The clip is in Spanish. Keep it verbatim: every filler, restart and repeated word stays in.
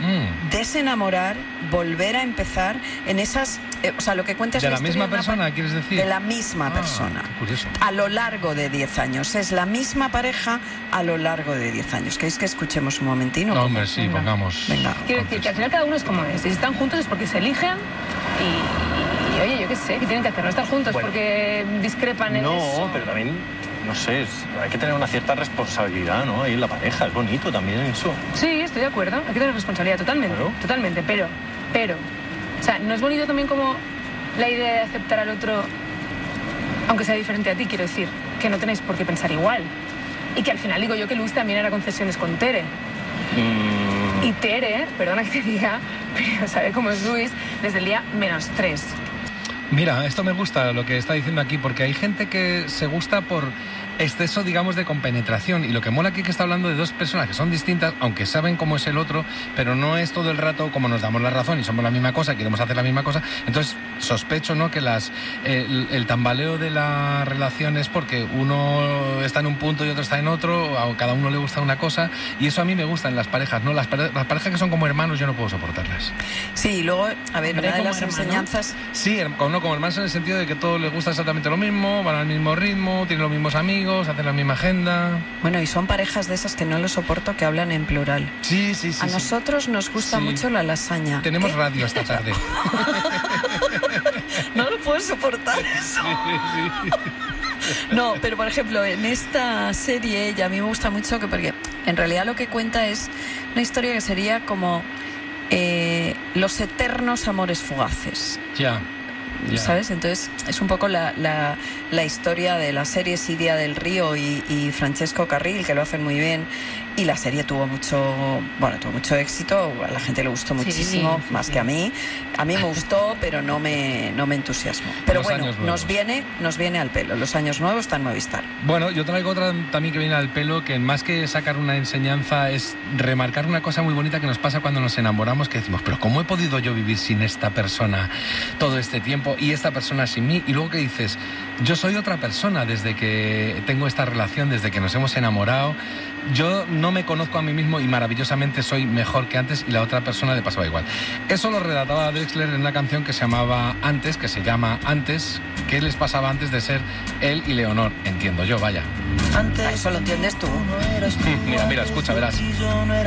mm. desenamorar, volver a empezar en esas... Eh, o sea, lo que cuenta es ¿De la la misma de una persona, pa- quieres decir? De la misma Ah, persona. qué curioso. A lo largo de diez años. Es la misma pareja a lo largo de diez años. ¿Queréis que escuchemos un momentino? No, ¿Cómo? hombre, sí, Venga. pongamos. Venga. Quiero decir que al final cada uno es como es. Si están juntos es porque se eligen y, y, oye, yo qué sé, ¿qué tienen que hacer? No estar juntos Bueno. porque discrepan en No, eso. pero también, no sé, es- hay que tener una cierta responsabilidad, ¿no? Ahí en la pareja, es bonito también eso. Sí, estoy de acuerdo. Hay que tener responsabilidad totalmente. Claro. Totalmente, pero, pero, o sea, ¿no es bonito también como la idea de aceptar al otro, aunque sea diferente a ti, quiero decir, que no tenéis por qué pensar igual? Y que al final digo yo que Luis también era concesiones con Tere. Mm, Y Tere, perdona que te diga, pero sabe cómo es Luis desde el día menos tres. Mira, esto me gusta lo que está diciendo aquí, porque hay gente que se gusta por exceso, digamos, de compenetración. Y lo que mola aquí es que está hablando de dos personas que son distintas, aunque saben cómo es el otro, pero no es todo el rato como nos damos la razón y somos la misma cosa, queremos hacer la misma cosa. Entonces, sospecho, ¿no?, que las el, el tambaleo de la relación es porque uno está en un punto y otro está en otro, a cada uno le gusta una cosa, y eso a mí me gusta en las parejas, ¿no? Las, pare- las parejas que son como hermanos yo no puedo soportarlas. Sí, y luego, a ver, Hombre, una de como las hermano. enseñanzas... Sí, her- como, no, como hermanos en el sentido de que todos les gusta exactamente lo mismo, van al mismo ritmo, tienen los mismos amigos, hacen la misma agenda. Bueno, y son parejas de esas que no lo soporto, que hablan en plural. Sí, sí, sí. A sí. nosotros nos gusta Sí. mucho la lasaña. Tenemos ¿Qué? radio esta tarde. No lo puedo soportar eso. No, pero por ejemplo, en esta serie, y a mí me gusta mucho que, porque en realidad lo que cuenta es una historia que sería como eh, los eternos amores fugaces. Ya. Ya. ¿Sabes? Entonces es un poco la, la, la historia de la serie Siria del Río y, y Francesco Carril, que lo hacen muy bien, y la serie tuvo mucho, bueno, tuvo mucho éxito, a la gente le gustó Sí, muchísimo, sí, más sí. que a mí. A mí me gustó, pero no me, no me entusiasmó. Pero Los bueno, años nuevos. nos viene, nos viene al pelo. Los años nuevos están en Movistar. Bueno, yo traigo otra también que viene al pelo, que más que sacar una enseñanza es remarcar una cosa muy bonita que nos pasa cuando nos enamoramos, que decimos, pero ¿cómo he podido yo vivir sin esta persona todo este tiempo y esta persona sin mí? Y luego que dices, yo soy otra persona desde que tengo esta relación, desde que nos hemos enamorado. Yo no me conozco a mí mismo y maravillosamente soy mejor que antes, y la otra persona le pasaba igual. Eso lo relataba Drexler en una canción que se llamaba Antes, que se llama Antes, ¿qué les pasaba antes de ser él y Leonor? Entiendo yo, vaya. Eso lo entiendes tú. Mira, mira, escucha, verás.